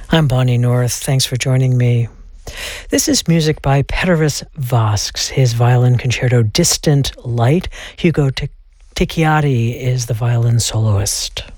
I'm Bonnie North. Thanks for joining me. This is music by Peteris Vasks, his violin concerto Distant Light. Hugo Ticchiati is the violin soloist.